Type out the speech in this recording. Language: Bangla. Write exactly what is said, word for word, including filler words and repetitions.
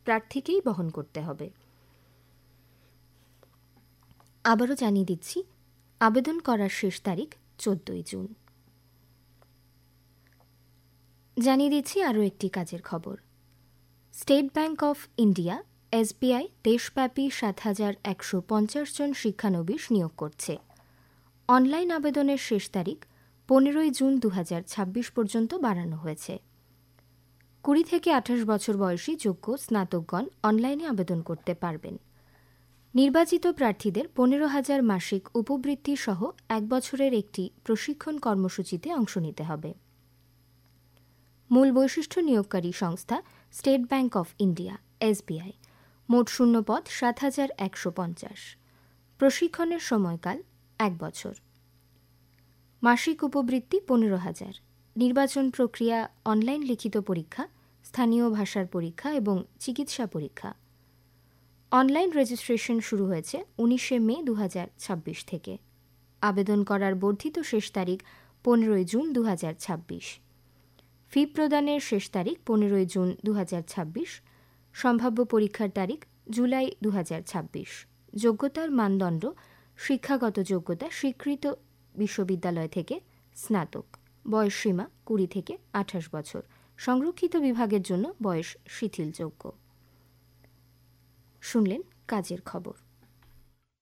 প্রার্থীকেই বহন করতে হবে। আবারও জানিয়ে দিচ্ছি, আবেদন করার শেষ তারিখ চোদ্দই জুন। জানিয়ে দিচ্ছি আরও একটি কাজের খবর। State bank of India SBI দেশব্যাপী সাত হাজার একশো পঞ্চাশ জন শিক্ষানবিশ নিয়োগ করছে। অনলাইন আবেদনের শেষ তারিখ পনেরোই জুন দু হাজার ছাব্বিশ পর্যন্ত বাড়ানো হয়েছে। কুড়ি থেকে আঠাশ বছর বয়সী যোগ্য স্নাতকগণ অনলাইনে আবেদন করতে পারবেন। নির্বাচিত প্রার্থীদের পনেরো হাজার মাসিক উপবৃত্তি সহ এক বছরের একটি প্রশিক্ষণ কর্মসূচিতে অংশ নিতে হবে। মূল বৈশিষ্ট্য নিয়োগকারী সংস্থা state bank of India SBI. মোট শূন্যপদ সাত হাজার একশো পঞ্চাশ। প্রশিক্ষণের সময়কাল এক বছর। মাসিক উপবৃত্তি পনেরো হাজার। নির্বাচন প্রক্রিয়া অনলাইন লিখিত পরীক্ষা, স্থানীয় ভাষার পরীক্ষা এবং চিকিৎসা পরীক্ষা। অনলাইন রেজিস্ট্রেশন শুরু হয়েছে উনিশে মে দু হাজার ছাব্বিশ থেকে। আবেদন করার বর্ধিত শেষ তারিখ পনেরোই জুন দু হাজার ছাব্বিশ। ফি প্রদানের শেষ তারিখ পনেরোই জুন দু হাজার ছাব্বিশ। সম্ভাব্য পরীক্ষার তারিখ জুলাই দু হাজার ছাব্বিশ। যোগ্যতার মানদণ্ড শিক্ষাগত যোগ্যতা স্বীকৃত বিশ্ববিদ্যালয় থেকে স্নাতক। বয়সসীমা কুড়ি থেকে আঠাশ বছর। সংরক্ষিত বিভাগের জন্য বয়স শিথিলযোগ্য। শুনলেন কাজের খবর।